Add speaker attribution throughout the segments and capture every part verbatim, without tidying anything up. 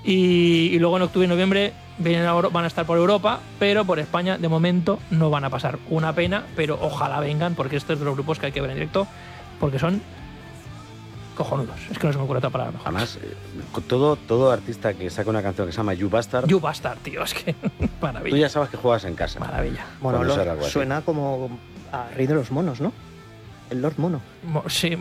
Speaker 1: Y, y luego en octubre y noviembre vienen a, van a estar por Europa, pero por España de momento no van a pasar. Una pena, pero ojalá vengan, porque estos es de los grupos que hay que ver en directo, porque son cojonudos. Es que no se me ocurre otra palabra mejor.
Speaker 2: Además, eh, todo, todo artista que saca una canción que se llama You Bastard,
Speaker 1: You Bastard, tío, es que maravilla.
Speaker 2: tú ya sabes que juegas en casa.
Speaker 1: Maravilla.
Speaker 3: Bueno,
Speaker 2: Cuando
Speaker 3: Lord
Speaker 2: sale algo así.
Speaker 3: suena como a Rey de los Monos, ¿no? El Lord Mono.
Speaker 1: Mo- Sí.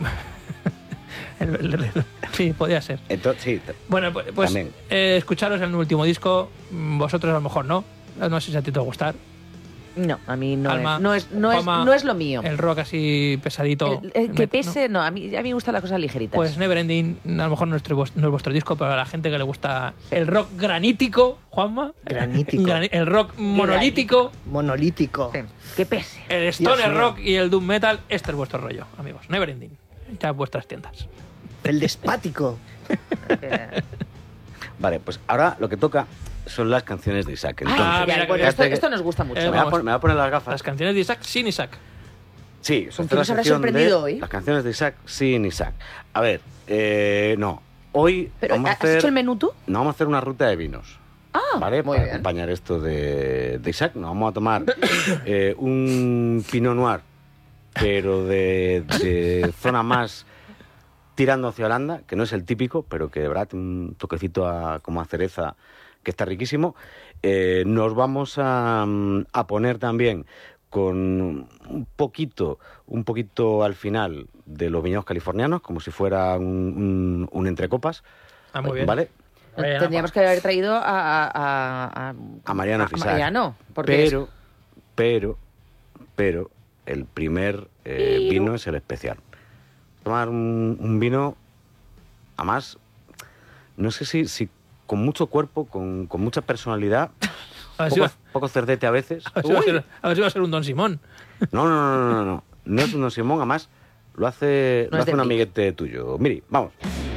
Speaker 1: El- el- el- sí, podría ser.
Speaker 2: Entonces, sí, t-
Speaker 1: Bueno, pues, pues
Speaker 2: También.
Speaker 1: eh, escucharos el último disco, mm, vosotros a lo mejor no. No sé si a ti te va a gustar.
Speaker 4: No, a mí no
Speaker 1: Alma,
Speaker 4: es, no es, no es,
Speaker 1: Juanma,
Speaker 4: no es lo mío.
Speaker 1: El rock así pesadito.
Speaker 4: El- el que
Speaker 1: met-
Speaker 4: pese, no, a mí, a mí me gustan las cosas ligeritas.
Speaker 1: Pues Neverending, a lo mejor no es, vuestro, no es vuestro disco, pero a la gente que le gusta el rock granítico, Juanma.
Speaker 3: Granítico.
Speaker 1: Grani- el rock monolítico,
Speaker 3: Monolítico.
Speaker 4: Sí, que pese.
Speaker 1: el stoner
Speaker 3: mío.
Speaker 1: rock y el doom metal. Este es vuestro rollo, amigos. Neverending. Ya en vuestras tiendas.
Speaker 3: El despático.
Speaker 4: Eh,
Speaker 2: vale, pues ahora lo que toca son las canciones de Isaac. Entonces,
Speaker 1: Ah,
Speaker 4: ya,
Speaker 1: mira,
Speaker 4: bueno,
Speaker 1: que-
Speaker 4: esto,
Speaker 2: que-
Speaker 4: esto nos gusta mucho.
Speaker 1: Eh,
Speaker 2: me, voy a
Speaker 1: vamos.
Speaker 2: poner, me voy a poner las gafas.
Speaker 1: Las canciones de Isaac sin Isaac.
Speaker 2: Sí,
Speaker 4: ¿Con
Speaker 2: esta
Speaker 4: qué
Speaker 2: es
Speaker 4: nos
Speaker 2: la
Speaker 4: habrás
Speaker 2: sección de
Speaker 4: sorprendido hoy?
Speaker 2: las canciones de Isaac sin Isaac. A ver, eh, no. Hoy
Speaker 4: Pero,
Speaker 2: vamos a
Speaker 4: ¿has
Speaker 2: hacer,
Speaker 4: hecho el menú tú?
Speaker 2: no, vamos a hacer una ruta de vinos.
Speaker 4: Ah,
Speaker 2: ¿Vale?
Speaker 4: muy
Speaker 2: Para
Speaker 4: bien.
Speaker 2: acompañar esto de, de Isaac, nos vamos a tomar eh, un Pinot Noir, pero de, de zona más tirando hacia Holanda, que no es el típico, pero que de verdad tiene un toquecito a, como a cereza, que está riquísimo. Eh, nos vamos a, a poner también con un poquito, un poquito al final de los viñedos californianos, como si fuera un, un, un entrecopas.
Speaker 1: Ah, muy bien.
Speaker 2: ¿Vale?
Speaker 1: Mariana,
Speaker 4: Tendríamos que haber traído a, a, a, a-
Speaker 2: A Mariano
Speaker 4: a
Speaker 2: Fisac.
Speaker 4: Mariano, porque
Speaker 2: Pero, pero, pero, el primer eh,
Speaker 4: Pero.
Speaker 2: vino es el especial. Tomar un, un vino, además, no sé si, si con mucho cuerpo, con, con mucha personalidad,
Speaker 1: A ver si
Speaker 2: poco,
Speaker 1: va-
Speaker 2: poco cerdete a veces.
Speaker 1: a ver si va a
Speaker 2: Uy.
Speaker 1: ser- a ver si va a ser un Don Simón.
Speaker 2: No, no, no, no, no, no, no es un Don Simón, además lo hace,
Speaker 4: No
Speaker 2: lo
Speaker 4: es
Speaker 2: hace
Speaker 4: de
Speaker 2: un
Speaker 4: Vic.
Speaker 2: amiguete tuyo. Miri, vamos.